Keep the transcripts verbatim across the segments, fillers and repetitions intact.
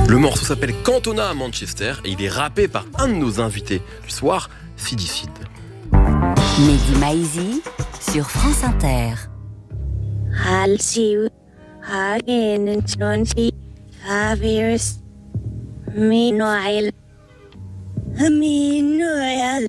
Le morceau s'appelle Cantona à Manchester et il est rappé par un de nos invités du soir, Sidi Cid. Mehdi Maizi sur France Inter. I'll see you again in twenty-five years. Meanwhile, meanwhile.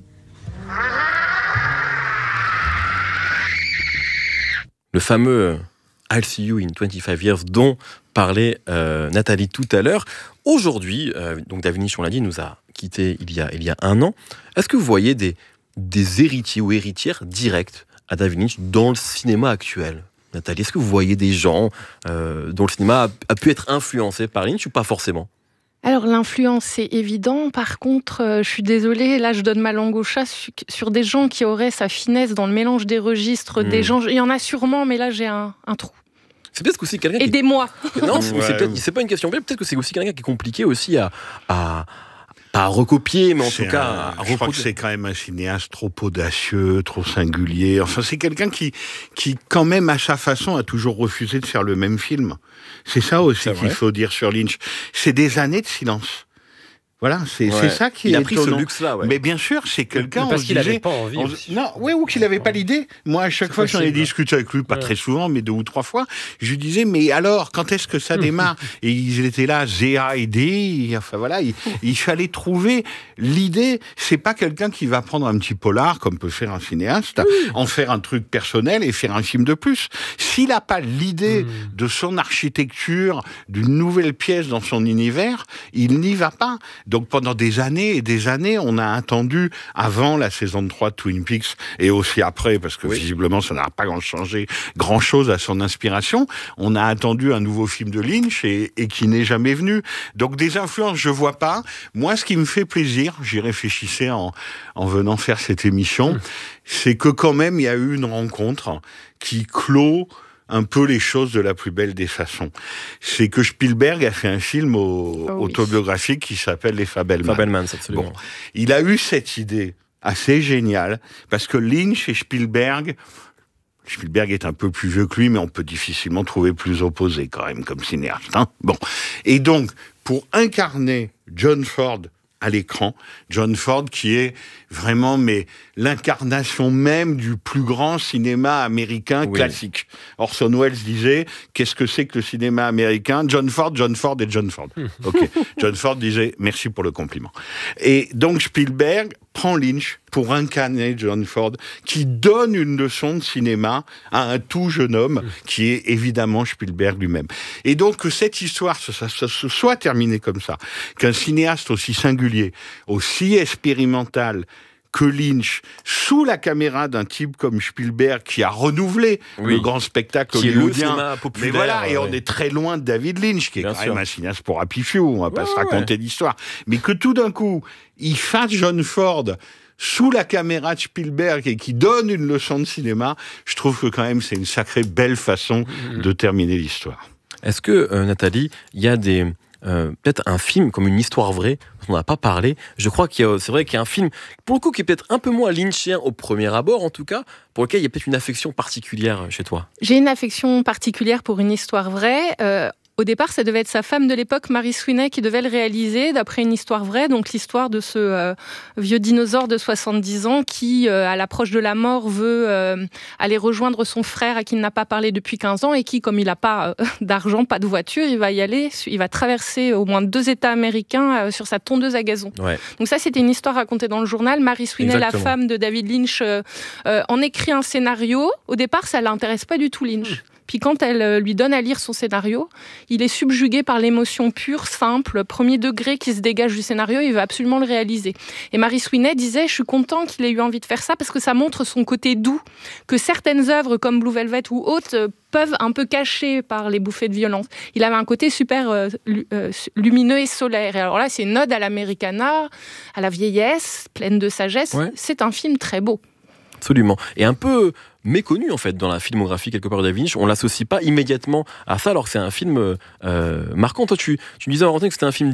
Le fameux I'll see you in twenty-five years dont parlait euh, Nathalie tout à l'heure. Aujourd'hui, euh, donc David Lynch, on l'a dit, nous a quittés il y a, il y a un an. Est-ce que vous voyez des, des héritiers ou héritières directes à David Lynch dans le cinéma actuel ? Nathalie, est-ce que vous voyez des gens euh, dont le cinéma a, a pu être influencé par Lynch ou pas forcément ? Alors l'influence, c'est évident. Par contre, euh, je suis désolée, là je donne ma langue au chat sur, sur des gens qui auraient sa finesse dans le mélange des registres. Mmh. Des gens, il y en a sûrement, mais là j'ai un, un trou. C'est peut-être aussi quelqu'un qui... Aidez-moi. Non, c'est, c'est, peut-être, c'est pas une question. Peut-être que c'est aussi quelqu'un qui est compliqué aussi à... à... pas à recopier, mais en c'est tout cas un, à reproduire. Je crois que c'est quand même un cinéaste trop audacieux, trop singulier. Enfin, c'est quelqu'un qui, qui quand même, à sa façon, a toujours refusé de faire le même film. C'est ça aussi c'est qu'il vrai. faut dire sur Lynch. C'est des années de silence. Voilà, c'est, ouais. c'est ça qui il est a pris étonnant. Ce luxe-là, ouais. Mais bien sûr, c'est quelqu'un. Mais parce on qu'il disait, n'avait pas envie. On, non, ouais, ou qu'il n'avait pas l'idée. Moi, à chaque c'est fois, possible. J'en ai discuté avec lui, pas ouais. très souvent, mais deux ou trois fois. Je lui disais, mais alors, quand est-ce que ça démarre ? Et ils étaient là, Zéa et D. Enfin voilà, il, il fallait trouver l'idée. C'est pas quelqu'un qui va prendre un petit polar, comme peut faire un cinéaste, oui. en faire un truc personnel et faire un film de plus. S'il n'a pas l'idée mmh. de son architecture, d'une nouvelle pièce dans son univers, il n'y va pas. Donc pendant des années, années et des années, on a attendu avant la saison trois de Twin Peaks et aussi après, parce que oui. visiblement ça n'a pas changé grand-chose à son inspiration, on a attendu un nouveau film de Lynch et, et qui n'est jamais venu. Donc des influences, je vois pas. Moi, ce qui me fait plaisir, j'y réfléchissais en, en venant faire cette émission, mmh. c'est que quand même, il y a eu une rencontre qui clôt un peu les choses de la plus belle des façons. C'est que Spielberg a fait un film au, oh oui. autobiographique qui s'appelle Les Fabelmans. Fabelmans, absolument. Bon, il a eu cette idée assez géniale, parce que Lynch et Spielberg... Spielberg est un peu plus vieux que lui, mais on peut difficilement trouver plus opposés quand même comme cinéaste. Hein bon. Et donc, pour incarner John Ford à l'écran, John Ford qui est vraiment mais l'incarnation même du plus grand cinéma américain oui. classique. Orson Welles disait qu'est-ce que c'est que le cinéma américain ? John Ford, John Ford et John Ford. Ok. John Ford disait merci pour le compliment. Et donc Spielberg prend Lynch pour incarner John Ford, qui donne une leçon de cinéma à un tout jeune homme qui est évidemment Spielberg lui-même. Et donc que cette histoire se soit terminée comme ça, qu'un cinéaste aussi singulier, aussi expérimental que Lynch, sous la caméra d'un type comme Spielberg qui a renouvelé oui. le grand spectacle qui hollywoodien. Mais voilà, ouais. et on est très loin de David Lynch, qui est Bien quand sûr. même un cinéaste pour Happy Few, on va pas ouais, se raconter ouais. d'histoire. Mais que tout d'un coup, il fasse John Ford sous la caméra de Spielberg et qui donne une leçon de cinéma, je trouve que quand même c'est une sacrée belle façon mmh. de terminer l'histoire. Est-ce que, euh, Nathalie, il y a des... Euh, peut-être un film comme une histoire vraie dont on n'a pas parlé. Je crois qu'il y a, c'est vrai qu'il y a un film pour le coup qui est peut-être un peu moins lynchien au premier abord en tout cas, pour lequel il y a peut-être une affection particulière chez toi. J'ai une affection particulière pour une histoire vraie. Euh, Au départ, ça devait être sa femme de l'époque, Mary Sweeney, qui devait le réaliser, d'après une histoire vraie. Donc l'histoire de ce euh, vieux dinosaure de soixante-dix ans qui, euh, à l'approche de la mort, veut euh, aller rejoindre son frère à qui il n'a pas parlé depuis quinze ans et qui, comme il n'a pas euh, d'argent, pas de voiture, il va y aller, il va traverser au moins deux États américains euh, sur sa tondeuse à gazon. Ouais. Donc ça, c'était une histoire racontée dans le journal. Mary Sweeney, Exactement. la femme de David Lynch, euh, euh, en écrit un scénario. Au départ, ça ne l'intéresse pas du tout, Lynch. Mmh. Puis quand elle lui donne à lire son scénario, il est subjugué par l'émotion pure, simple, premier degré qui se dégage du scénario, il veut absolument le réaliser. Et Mary Sweeney disait « Je suis content qu'il ait eu envie de faire ça parce que ça montre son côté doux, que certaines œuvres comme Blue Velvet ou autres peuvent un peu cacher par les bouffées de violence. » Il avait un côté super euh, lumineux et solaire. Et alors là, c'est une ode à l'Americana, à la vieillesse, pleine de sagesse. Ouais. C'est un film très beau. Absolument. Et un peu méconnu en fait dans la filmographie quelque part de David Lynch. On l'associe pas immédiatement à ça alors que c'est un film euh, marquant. Toi tu, tu me disais en rentrée que c'était un film